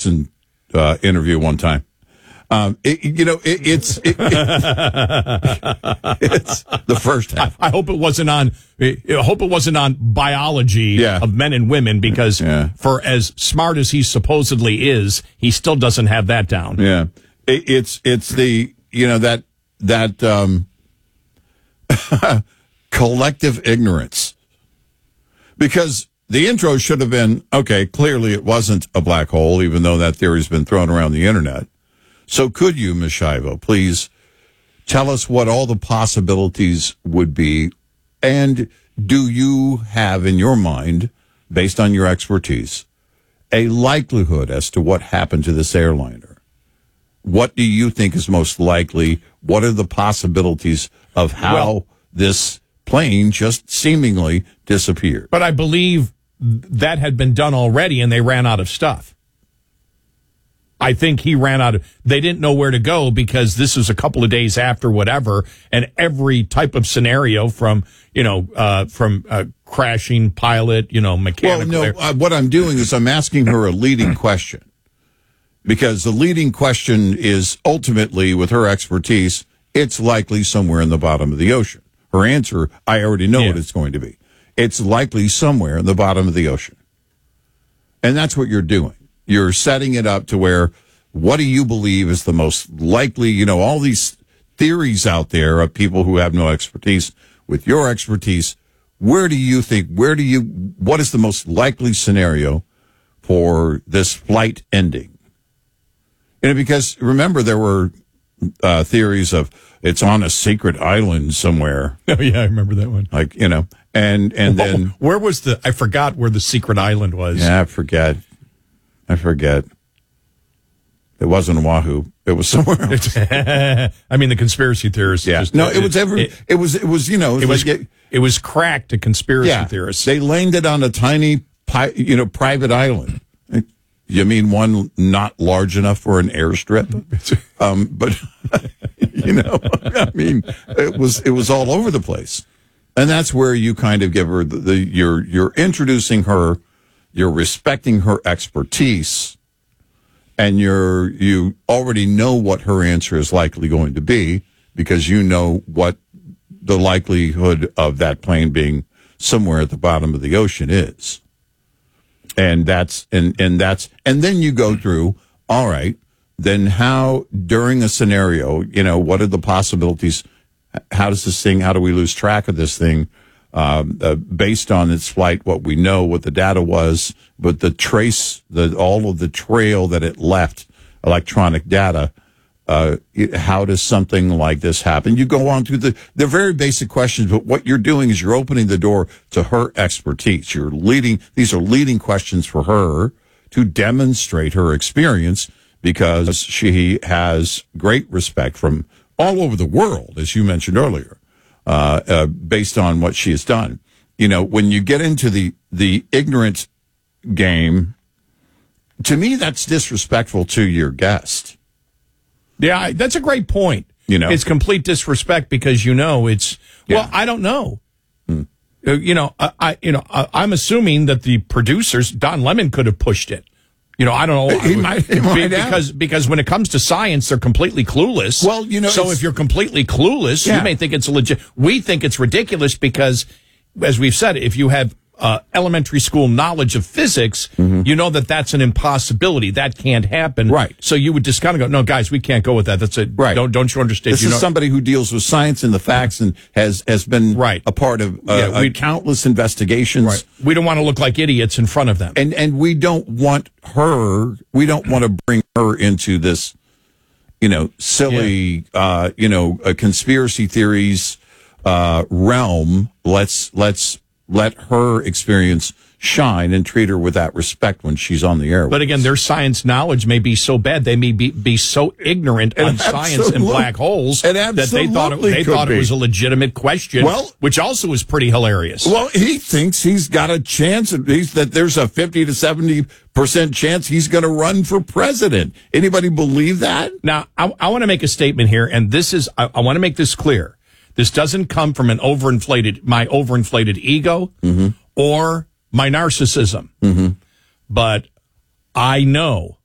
Jackson interview one time. It's the first half. I hope it wasn't on. I hope it wasn't on biology of men and women, because for as smart as he supposedly is, he still doesn't have that down. Yeah, it's the that collective ignorance, because the intro should have been, okay, clearly it wasn't a black hole, even though that theory's been thrown around the internet. So could you, Ms. Shivo, please tell us what all the possibilities would be, and do you have in your mind, based on your expertise, a likelihood as to what happened to this airliner? What do you think is most likely? What are the possibilities of how this plane just seemingly disappeared? But I believe that had been done already, and they ran out of stuff. I think he ran out of, they didn't know where to go, because this was a couple of days after whatever, and every type of scenario from crashing pilot, mechanical. Well, no, what I'm doing is I'm asking her a leading question, because the leading question is ultimately, with her expertise, it's likely somewhere in the bottom of the ocean. Her answer, I already know what it's going to be. It's likely somewhere in the bottom of the ocean. And that's what you're doing. You're setting it up to where, what do you believe is the most likely, all these theories out there of people who have no expertise. With your expertise, what is the most likely scenario for this flight ending? Because remember, there were theories of it's on a secret island somewhere. Oh, yeah, I remember that one. And then... Where was I forgot where the secret island was. Yeah, I forget. It wasn't Oahu. It was somewhere else. I mean, the conspiracy theorists. Yeah. It was cracked to conspiracy theorists. They landed on a tiny, private island. You mean one not large enough for an airstrip? But I mean, it was all over the place, and that's where you kind of give her you're introducing her. You're respecting her expertise, and you already know what her answer is likely going to be, because you know what the likelihood of that plane being somewhere at the bottom of the ocean is. And then you go through, all right, then how, during a scenario, what are the possibilities? How do we lose track of this thing? Based on its flight, what we know, what the data was, but all of the trail that it left, electronic data, how does something like this happen? You go on through they're very basic questions, but what you're doing is you're opening the door to her expertise. These are leading questions for her to demonstrate her experience, because she has great respect from all over the world, as you mentioned earlier. Based on what she has done. When you get into the ignorant game, to me, that's disrespectful to your guest. Yeah, that's a great point. It's complete disrespect, because well, I don't know. I'm assuming that the producers, Don Lemon, could have pushed it. I don't know. He might because when it comes to science, they're completely clueless. Well, so if you're completely clueless, you may think it's legit. We think it's ridiculous because, as we've said, if you have elementary school knowledge of physics, you know that's an impossibility. That can't happen. Right. So you would just kind of go, no, guys, we can't go with that. That's it. Right. Don't you understand? This is somebody who deals with science and the facts and has been a part of countless investigations. Right. We don't want to look like idiots in front of them. And we don't want to bring her into this, silly, conspiracy theories realm. Let's let her experience shine and treat her with that respect when she's on the air. But again, their science knowledge may be so bad, they may be so ignorant on science and black holes that they thought it was a legitimate question, which also is pretty hilarious. Well, he thinks he's got a chance, that there's a 50 to 70% chance he's going to run for president. Anybody believe that? Now, I want to make a statement here, and I want to make this clear. This doesn't come from my overinflated ego or my narcissism. But I know